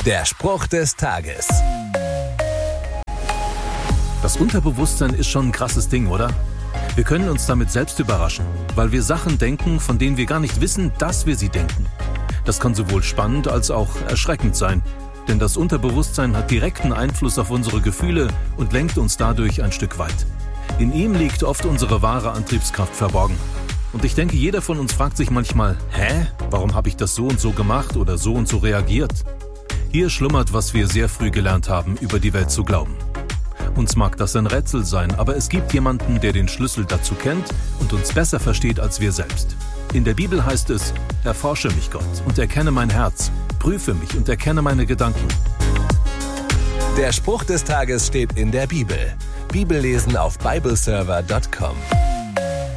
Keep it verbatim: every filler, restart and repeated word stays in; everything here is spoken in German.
Der Spruch des Tages. Das Unterbewusstsein ist schon ein krasses Ding, oder? Wir können uns damit selbst überraschen, weil wir Sachen denken, von denen wir gar nicht wissen, dass wir sie denken. Das kann sowohl spannend als auch erschreckend sein, denn das Unterbewusstsein hat direkten Einfluss auf unsere Gefühle und lenkt uns dadurch ein Stück weit. In ihm liegt oft unsere wahre Antriebskraft verborgen. Und ich denke, jeder von uns fragt sich manchmal, hä, warum habe ich das so und so gemacht oder so und so reagiert? Hier schlummert, was wir sehr früh gelernt haben, über die Welt zu glauben. Uns mag das ein Rätsel sein, aber es gibt jemanden, der den Schlüssel dazu kennt und uns besser versteht als wir selbst. In der Bibel heißt es, erforsche mich Gott und erkenne mein Herz, prüfe mich und erkenne meine Gedanken. Der Spruch des Tages steht in der Bibel. Bibellesen auf bibleserver punkt com.